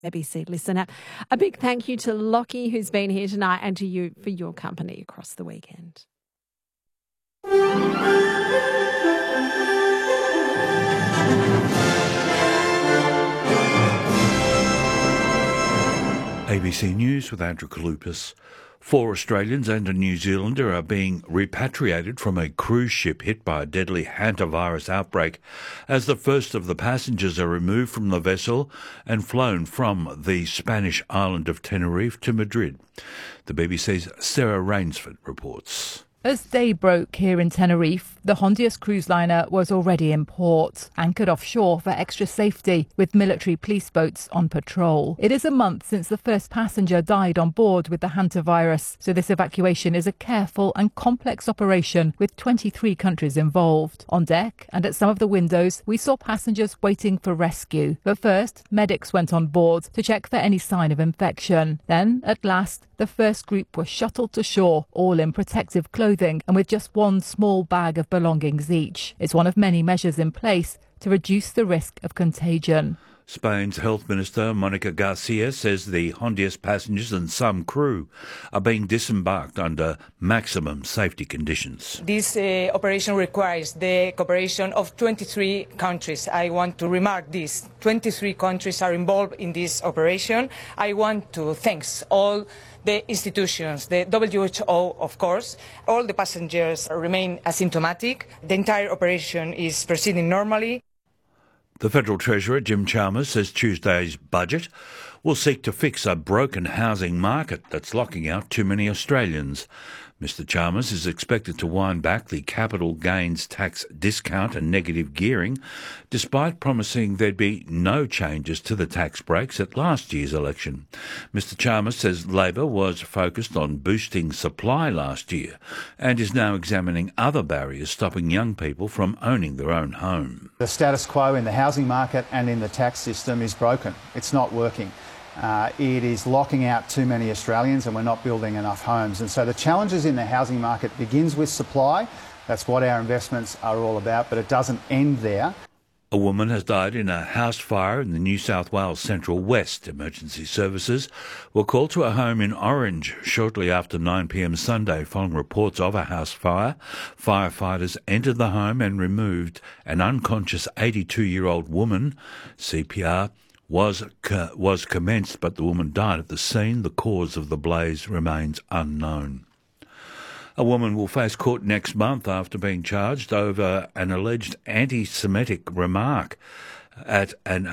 ABC listener. A big thank you to Lockie, who's been here tonight, and to you for your company across the weekend. ABC News with Andrew Kalupas. 4 Australians and a New Zealander are being repatriated from a cruise ship hit by a deadly hantavirus outbreak as the first of the passengers are removed from the vessel and flown from the Spanish island of Tenerife to Madrid. The BBC's Sarah Rainsford reports. As day broke here in Tenerife, the Hondias cruise liner was already in port, anchored offshore for extra safety, with military police boats on patrol. It is a month since the first passenger died on board with the hantavirus, so this evacuation is a careful and complex operation with 23 countries involved. On deck and at some of the windows, we saw passengers waiting for rescue. But first, medics went on board to check for any sign of infection. Then, at last, the first group was shuttled to shore, all in protective clothing and with just one small bag of belongings each. It's one of many measures in place to reduce the risk of contagion. Spain's Health Minister Monica Garcia says the Hondias passengers and some crew are being disembarked under maximum safety conditions. This operation requires the cooperation of 23 countries. I want to remark this. 23 countries are involved in this operation. I want to thank all the institutions, the WHO, of course. All the passengers remain asymptomatic. The entire operation is proceeding normally. The Federal Treasurer, Jim Chalmers, says Tuesday's budget will seek to fix a broken housing market that's locking out too many Australians. Mr Chalmers is expected to wind back the capital gains tax discount and negative gearing, despite promising there'd be no changes to the tax breaks at last year's election. Mr Chalmers says Labor was focused on boosting supply last year and is now examining other barriers stopping young people from owning their own home. The status quo in the housing market and in the tax system is broken. It's not working. It is locking out too many Australians and we're not building enough homes. And so the challenges in the housing market begins with supply. That's what our investments are all about, but it doesn't end there. A woman has died in a house fire in the New South Wales Central West. Emergency services were called to a home in Orange shortly after 9 p.m. Sunday following reports of a house fire. Firefighters entered the home and removed an unconscious 82-year-old woman. CPR was commenced, but the woman died at the scene. The cause of the blaze remains unknown. A woman will face court next month after being charged over an alleged anti-Semitic remark at an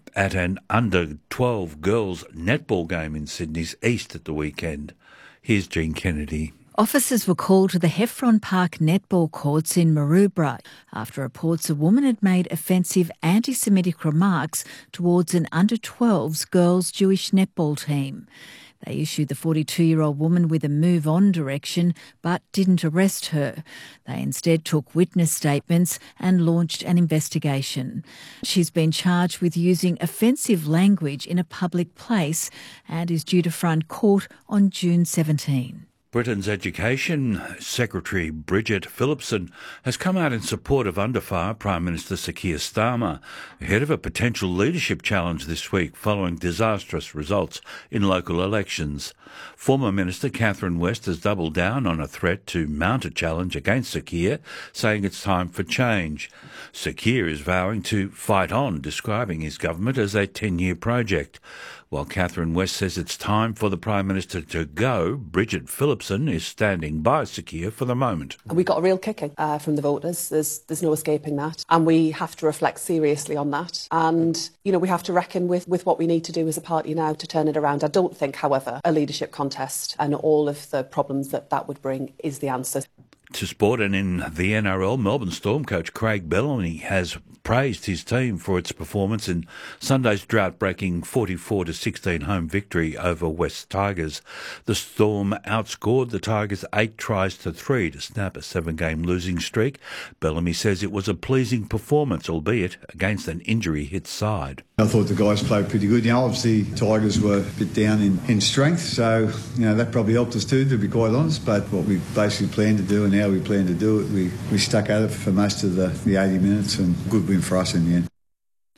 under-12 girls' netball game in Sydney's East at the weekend. Here's Jean Kennedy. Officers were called to the Heffron Park netball courts in Maroubra after reports a woman had made offensive anti-Semitic remarks towards an under-12s girls' Jewish netball team. They issued the 42-year-old woman with a move-on direction but didn't arrest her. They instead took witness statements and launched an investigation. She's been charged with using offensive language in a public place and is due to front court on June 17. Britain's Education Secretary Bridget Phillipson has come out in support of under fire Prime Minister Sir Keir Starmer ahead of a potential leadership challenge this week following disastrous results in local elections. Former Minister Catherine West has doubled down on a threat to mount a challenge against Sir Keir, saying it's time for change. Sir Keir is vowing to fight on, describing his government as a 10-year project. While Catherine West says it's time for the Prime Minister to go, Bridget Phillipson is standing by Sir Keir for the moment. We got a real kicking from the voters. There's no escaping that. And we have to reflect seriously on that. And, we have to reckon with what we need to do as a party now to turn it around. I don't think, however, a leadership contest and all of the problems that would bring is the answer. To sport, and in the NRL, Melbourne Storm coach Craig Bellamy has praised his team for its performance in Sunday's drought-breaking 44-16 home victory over West Tigers. The Storm outscored the Tigers 8 tries to 3 to snap a 7-game losing streak. Bellamy says it was a pleasing performance, albeit against an injury-hit side. I thought the guys played pretty good. Obviously Tigers were a bit down in strength, so that probably helped us too, to be quite honest. But what we basically planned to do and how we planned to do it, we stuck at it for most of the 80 minutes, and good win for us in the end.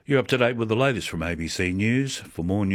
You're up to date with the latest from ABC News. For more news,